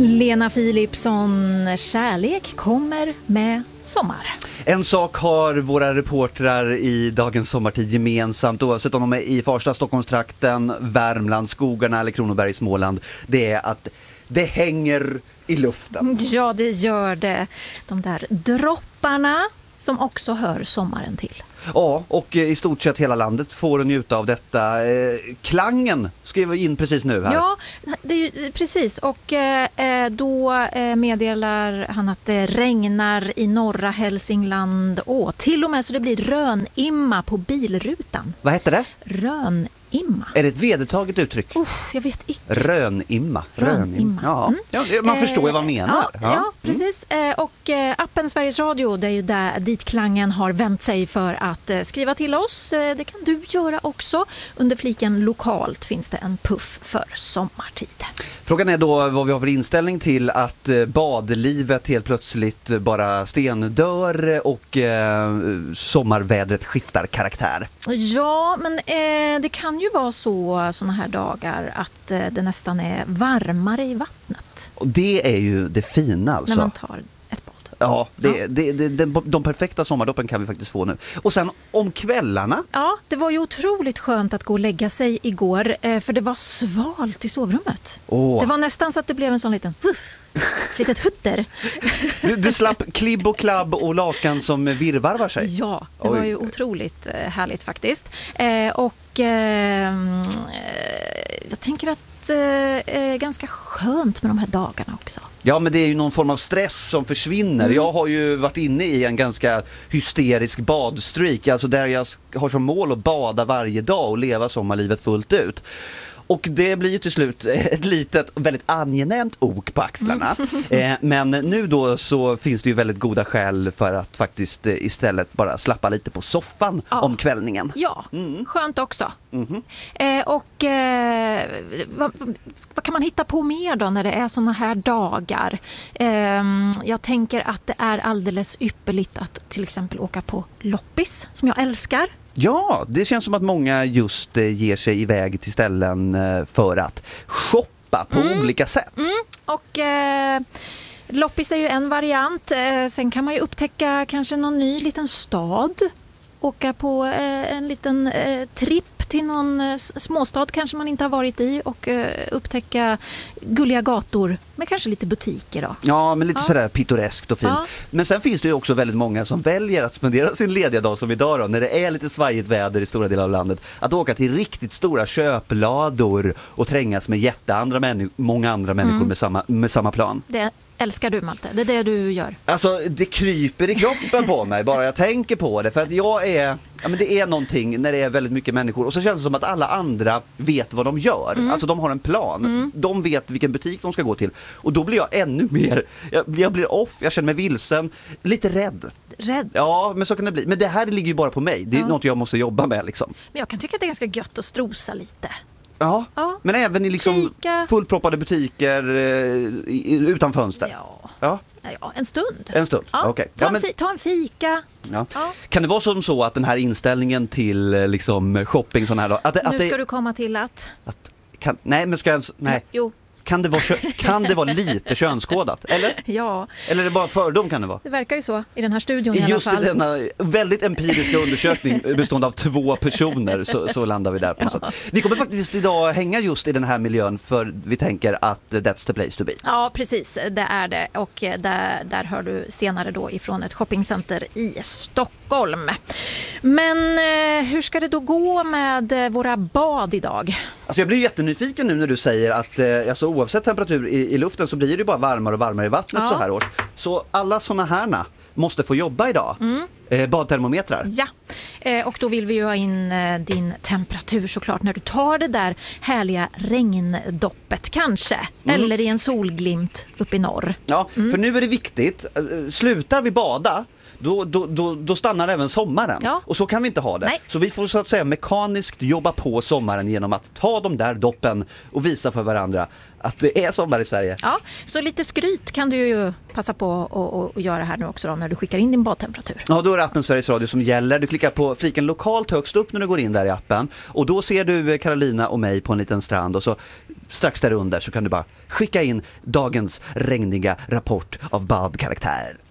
Lena Philipsson, kärlek kommer med sommar. En sak har våra reportrar i Dagens sommartid gemensamt, oavsett om de är i Farsta, Stockholmstrakten, Värmland, skogarna eller Kronoberg, Småland. Det är att det hänger i luften. Ja, det gör det. De där dropparna som också hör sommaren till. Ja, och i stort sett hela landet får njuta av detta. Klangen skrev vi in precis nu här. Ja, det är ju, precis. Och då meddelar han att det regnar i norra Hälsingland. Till och med så det blir rönimma på bilrutan. Vad heter det? Rönimma. Är det ett vedertaget uttryck? Jag vet inte. Rönimma. Ja. Ja, man förstår ju vad man menar. Ja, precis. Och appen Sveriges Radio, det är ju där dit Klangen har vänt sig för att skriva till oss. Det kan du göra också. Under fliken lokalt finns det en puff för sommartid. Frågan är då vad vi har för inställning till att badlivet helt plötsligt bara stendör och sommarvädret skiftar karaktär. Ja, men det kan ju vara såna här dagar att det nästan är varmare i vattnet. Och det är ju det fina alltså. När man tar ett bad. Ja, de perfekta sommardoppen kan vi faktiskt få nu. Och sen om kvällarna. Ja, det var ju otroligt skönt att gå och lägga sig igår. För det var svalt i sovrummet. Det var nästan så att det blev en sån litet hutter. Du slapp klibb och klabb och lakan som virvarvar sig. Ja, det var ju otroligt härligt faktiskt. Jag tänker att ganska skönt med de här dagarna också. Ja, men det är ju någon form av stress som försvinner. Jag har ju varit inne i en ganska hysterisk badstreak, alltså där jag har som mål att bada varje dag och leva sommarlivet fullt ut. Och det blir ju till slut ett litet, väldigt angenämt ok på axlarna. Men nu då så finns det ju väldigt goda skäl för att faktiskt istället bara slappa lite på soffan om kvällningen. Ja, skönt också. Vad kan man hitta på mer då när det är såna här dagar? Jag tänker att det är alldeles ypperligt att till exempel åka på loppis, som jag älskar. Ja, det känns som att många just ger sig iväg till ställen för att shoppa på olika sätt. Och loppis är ju en variant. Sen kan man ju upptäcka kanske någon ny liten stad. Åka på en liten tripp till någon småstad kanske man inte har varit i och upptäcka gulliga gator med kanske lite butiker då. Ja, men lite sådär pittoreskt och fint. Men sen finns det ju också väldigt många som väljer att spendera sin lediga dag som idag då, när det är lite svajigt väder i stora delar av landet, att åka till riktigt stora köplador och trängas med många andra människor med samma plan. Det älskar du, Malte. Det är det du gör. Alltså, det kryper i kroppen på mig bara jag tänker på det. För att det är någonting när det är väldigt mycket människor. Och så känns det som att alla andra vet vad de gör. Alltså, de har en plan. De vet vilken butik de ska gå till. Och då blir jag ännu mer... Jag blir off, jag känner mig vilsen. Lite rädd. Ja, men så kan det bli. Men det här ligger ju bara på mig. Det är något jag måste jobba med liksom. Men jag kan tycka att det är ganska gött att strosa lite. Ja, men även i liksom fullproppade butiker utan fönster. Ja, en stund. Okay. Ta en fika. Ja. Kan det vara så att den här inställningen till liksom shopping sån här då, nu ska du komma till att Jo. Kan det vara lite könskodat, eller? Ja. Eller är det bara fördom kan det vara? Det verkar ju så i den här studion i alla fall. Just i denna väldigt empiriska undersökning bestående av 2 personer så landar vi där på något sätt. Vi kommer faktiskt idag hänga just i den här miljön för vi tänker att that's the place to be. Ja, precis. Det är det. Och där hör du senare då ifrån ett shoppingcenter i Stockholm. Men hur ska det då gå med våra bad idag? Alltså jag blir jättenyfiken nu när du säger att oavsett temperatur i luften så blir det ju bara varmare och varmare i vattnet så här års. Så alla såna härna måste få jobba idag. Badtermometrar. Ja, och då vill vi ju ha in din temperatur såklart när du tar det där härliga regndoppet kanske. Eller i en solglimt upp i norr. Ja, för nu är det viktigt. Slutar vi bada, då stannar även sommaren. Och så kan vi inte ha det. Så vi får så att säga mekaniskt jobba på sommaren genom att ta de där doppen och visa för varandra att det är sommar i Sverige. Ja, så lite skryt kan du ju passa på att göra här nu också då, när du skickar in din badtemperatur. Ja, då är det appen Sveriges Radio som gäller. Du klickar klicka på fliken lokalt högst upp när du går in där i appen. Och då ser du Carolina och mig på en liten strand och så strax där under så kan du bara skicka in dagens regniga rapport av badkaraktär.